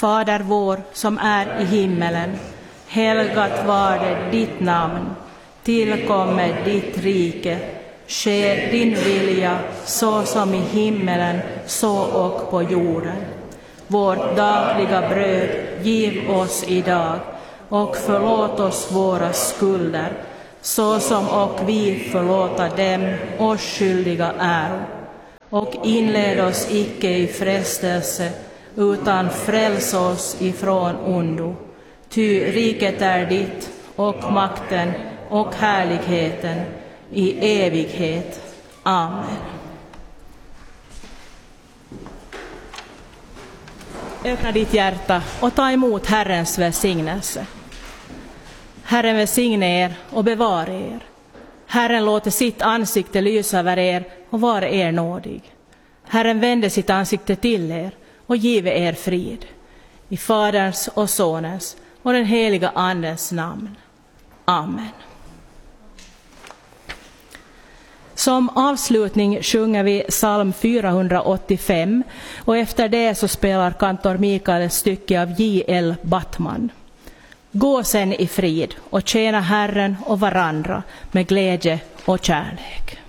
Fader vår som är i himmelen, helgat var det ditt namn. Tillkommer ditt rike, ske din vilja så som i himmelen, så och på jorden. Vårt dagliga bröd giv oss idag, och förlåt oss våra skulder, så som och vi förlåta dem oss skyldiga äro. Och inled oss icke i frestelse, utan fräls oss ifrån ondo. Ty riket är ditt, och makten och härligheten i evighet. Amen. Öppna ditt hjärta och ta emot Herrens välsignelse. Herren välsigne er och bevara er. Herren låter sitt ansikte lysa över er och vara er nådig. Herren vände sitt ansikte till er och give er frid. I Faderns och Sonens och den heliga Andens namn. Amen. Som avslutning sjunger vi psalm 485 och efter det så spelar kantor Mikael ett stycke av J.L. Battman. Gå sen i frid och tjäna Herren och varandra med glädje och kärlek.